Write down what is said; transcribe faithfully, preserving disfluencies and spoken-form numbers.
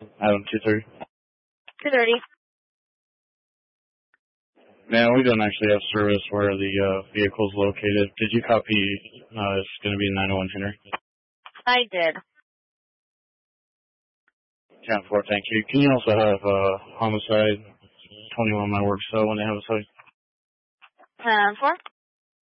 Adam two thirty. two thirty. Man, we don't actually have service where the uh, vehicle's located. Did you copy? Uh, it's going to be nine oh one Henry. I did. ten four, thank you. Can you also have uh, homicide twenty-one my work cell when they have a site? ten four.